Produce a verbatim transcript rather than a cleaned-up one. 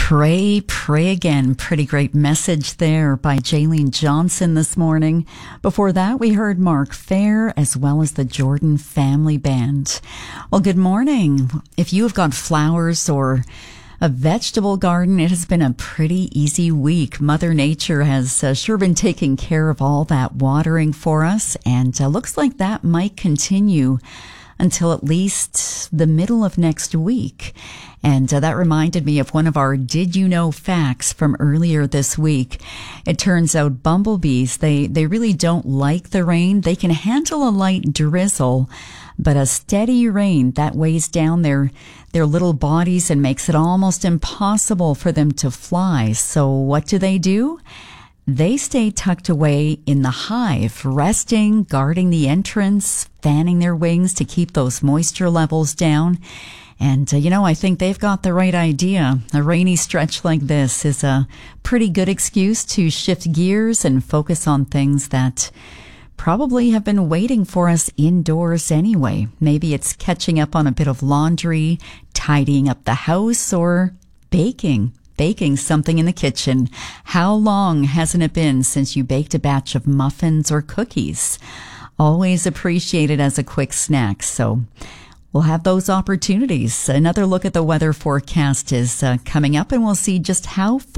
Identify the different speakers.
Speaker 1: Pray, pray again. Pretty great message there by Jaylene Johnson this morning. Before that, we heard Mark Fair as well as the Jordan Family Band. Well, good morning. If you have got flowers or a vegetable garden, it has been a pretty easy week. Mother Nature has uh, sure been taking care of all that watering for us, and uh, looks like that might continue until at least the middle of next week. And uh, that reminded me of one of our Did You Know facts from earlier this week. It turns out bumblebees, they, they really don't like the rain. They can handle a light drizzle, but a steady rain that weighs down their, their little bodies and makes it almost impossible for them to fly. So what do they do? They stay tucked away in the hive, resting, guarding the entrance, fanning their wings to keep those moisture levels down. And, uh, you know, I think they've got the right idea. A rainy stretch like this is a pretty good excuse to shift gears and focus on things that probably have been waiting for us indoors anyway. Maybe it's catching up on a bit of laundry, tidying up the house, or baking. Baking something in the kitchen. How long hasn't it been since you baked a batch of muffins or cookies? Always appreciated as a quick snack. So we'll have those opportunities. Another look at the weather forecast is uh, coming up, and we'll see just how